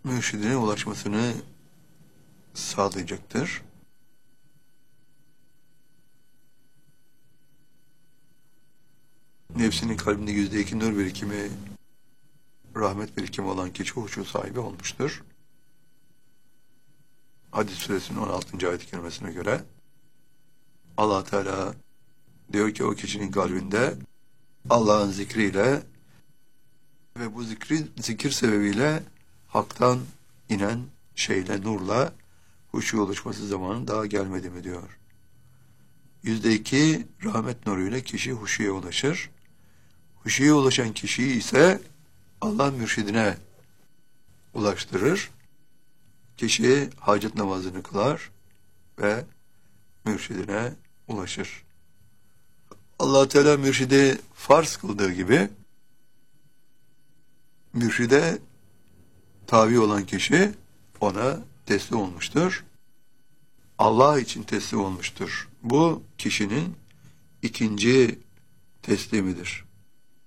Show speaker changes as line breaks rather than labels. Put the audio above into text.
mürşidine ulaşmasını sağlayacaktır. Nefsinin kalbinde %2 nur birikimi, rahmet birikimi olan kişi huşu sahibi olmuştur. Hadis suresinin 16. ayet-i kerimesine göre Allah Teala diyor ki o kişinin kalbinde Allah'ın zikriyle ve bu zikir sebebiyle haktan inen şeyle, nurla huşu oluşması zamanı daha gelmedi mi diyor. %2 rahmet nuruyla kişi huşuya ulaşır. Huşuya ulaşan kişiyi ise Allah mürşidine ulaştırır. Kişi hacet namazını kılar ve mürşidine ulaşır. Allah Teala mürşidi farz kıldığı gibi mürşide tabi olan kişi ona teslim olmuştur. Allah için teslim olmuştur. Bu kişinin ikinci teslimidir.